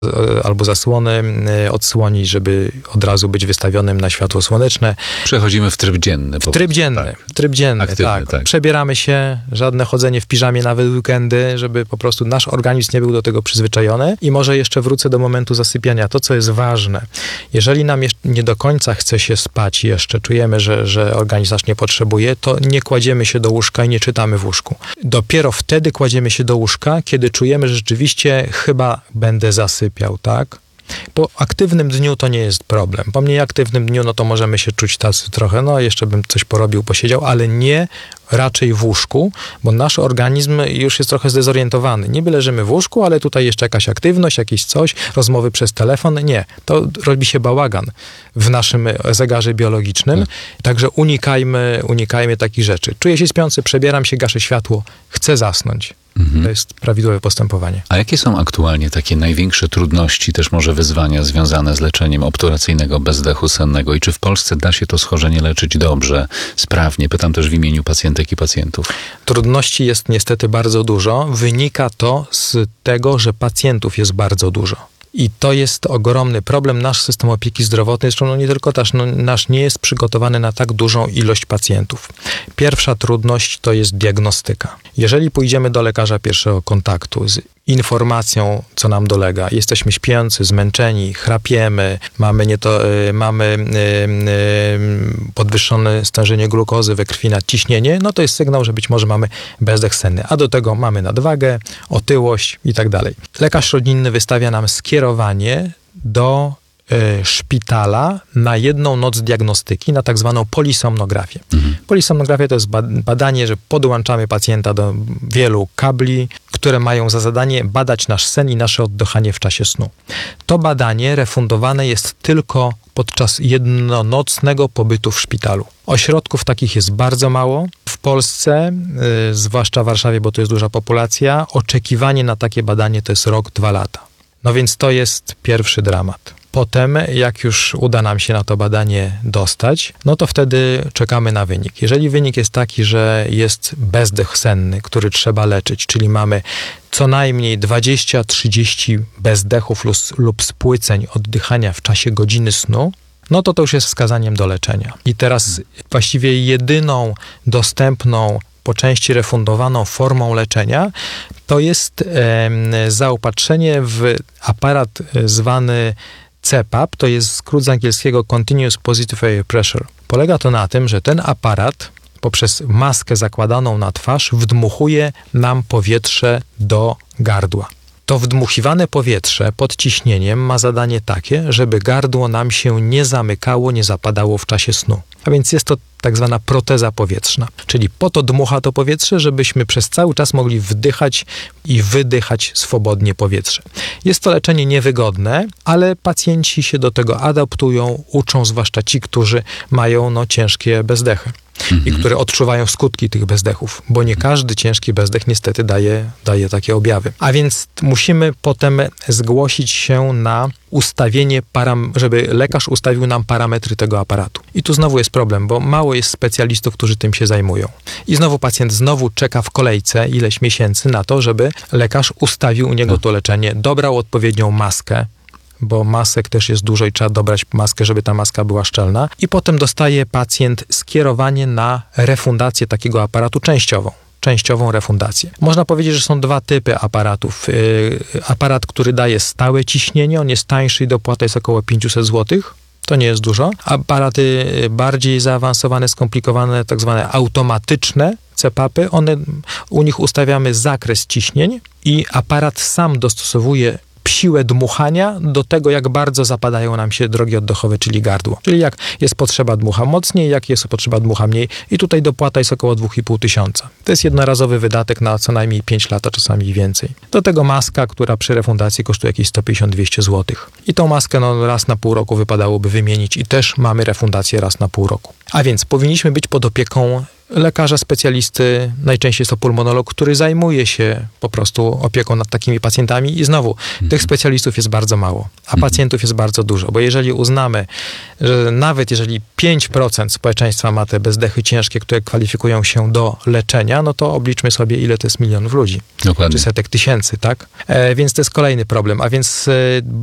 albo zasłony odsłonić, żeby od razu być wystawionym na światło słoneczne. Przechodzimy w tryb dzienny. Tryb dzienny, aktywny, tak. Przebieramy się, żadne chodzenie w piżamie nawet weekendy, żeby po prostu nasz organizm nie był do tego przyzwyczajony. I może jeszcze wrócę do momentu zasypiania. To, co jest ważne, jeżeli nam nie do końca chce się spać jeszcze, czujemy, że organizm nasz nie potrzebuje, to nie kładziemy się do łóżka i nie czytamy w łóżku. Dopiero wtedy kładziemy się do łóżka, kiedy czujemy, że rzeczywiście chyba będę zasypiał, tak? Po aktywnym dniu to nie jest problem. Po mniej aktywnym dniu, no to możemy się czuć tacy trochę, no jeszcze bym coś porobił, posiedział, ale nie raczej w łóżku, bo nasz organizm już jest trochę zdezorientowany. Niby leżymy w łóżku, ale tutaj jeszcze jakaś aktywność, jakieś coś, rozmowy przez telefon. Nie, to robi się bałagan w naszym zegarze biologicznym. Także unikajmy takich rzeczy. Czuję się śpiący, przebieram się, gaszę światło, chcę zasnąć. To jest prawidłowe postępowanie. A jakie są aktualnie takie największe trudności, też może wyzwania związane z leczeniem obturacyjnego bezdechu sennego i czy w Polsce da się to schorzenie leczyć dobrze, sprawnie? Pytam też w imieniu pacjentek i pacjentów. Trudności jest niestety bardzo dużo. Wynika to z tego, że pacjentów jest bardzo dużo. I to jest ogromny problem. Nasz system opieki zdrowotnej, zresztą nie tylko nasz nie jest przygotowany na tak dużą ilość pacjentów. Pierwsza trudność to jest diagnostyka. Jeżeli pójdziemy do lekarza pierwszego kontaktu z informacją, co nam dolega, jesteśmy śpiący, zmęczeni, chrapiemy, mamy podwyższone stężenie glukozy we krwi, nadciśnienie, no to jest sygnał, że być może mamy bezdech senny. A do tego mamy nadwagę, otyłość i tak dalej. Lekarz rodzinny wystawia nam skierowanie do szpitala na jedną noc diagnostyki, na tak zwaną polisomnografię. Polisomnografia to jest badanie, że podłączamy pacjenta do wielu kabli, które mają za zadanie badać nasz sen i nasze oddychanie w czasie snu. To badanie refundowane jest tylko podczas jednonocnego pobytu w szpitalu. Ośrodków takich jest bardzo mało. W Polsce, zwłaszcza w Warszawie, bo to jest duża populacja, oczekiwanie na takie badanie to jest rok, 2 lata. No więc to jest pierwszy dramat. Potem, jak już uda nam się na to badanie dostać, no to wtedy czekamy na wynik. Jeżeli wynik jest taki, że jest bezdech senny, który trzeba leczyć, czyli mamy co najmniej 20-30 bezdechów lub spłyceń oddychania w czasie godziny snu, no to już jest wskazaniem do leczenia. I teraz właściwie jedyną dostępną, po części refundowaną formą leczenia to jest zaopatrzenie w aparat zwany CPAP, to jest skrót z angielskiego Continuous Positive Air Pressure. Polega to na tym, że ten aparat poprzez maskę zakładaną na twarz wdmuchuje nam powietrze do gardła. To wdmuchiwane powietrze pod ciśnieniem ma zadanie takie, żeby gardło nam się nie zamykało, nie zapadało w czasie snu. A więc jest to tak zwana proteza powietrzna. Czyli po to dmucha to powietrze, żebyśmy przez cały czas mogli wdychać i wydychać swobodnie powietrze. Jest to leczenie niewygodne, ale pacjenci się do tego adaptują, uczą, zwłaszcza ci, którzy mają ciężkie bezdechy. I które odczuwają skutki tych bezdechów, bo nie każdy ciężki bezdech niestety daje takie objawy. A więc musimy potem zgłosić się na ustawienie, żeby lekarz ustawił nam parametry tego aparatu. I tu znowu jest problem, bo mało jest specjalistów, którzy tym się zajmują. I znowu pacjent czeka w kolejce ileś miesięcy na to, żeby lekarz ustawił u niego to leczenie, dobrał odpowiednią maskę, bo masek też jest dużo i trzeba dobrać maskę, żeby ta maska była szczelna. I potem dostaje pacjent skierowanie na refundację takiego aparatu częściową refundację. Można powiedzieć, że są 2 typy aparatów. Aparat, który daje stałe ciśnienie, on jest tańszy i dopłata jest około 500 zł. To nie jest dużo. Aparaty bardziej zaawansowane, skomplikowane, tak zwane automatyczne CPAP-y, u nich ustawiamy zakres ciśnień i aparat sam dostosowuje siłę dmuchania do tego, jak bardzo zapadają nam się drogi oddechowe, czyli gardło. Czyli jak jest potrzeba, dmucha mocniej, jak jest potrzeba, dmucha mniej. I tutaj dopłata jest około 2500. To jest jednorazowy wydatek na co najmniej 5 lat, a czasami więcej. Do tego maska, która przy refundacji kosztuje jakieś 150-200 zł. I tą maskę raz na pół roku wypadałoby wymienić i też mamy refundację raz na pół roku. A więc powinniśmy być pod opieką lekarza specjalisty, najczęściej jest to pulmonolog, który zajmuje się po prostu opieką nad takimi pacjentami i znowu tych specjalistów jest bardzo mało, a pacjentów jest bardzo dużo, bo jeżeli uznamy, że nawet jeżeli 5% społeczeństwa ma te bezdechy ciężkie, które kwalifikują się do leczenia, no to obliczmy sobie, ile to jest milionów ludzi. Dokładnie. Czy setek tysięcy, tak? Więc to jest kolejny problem, a więc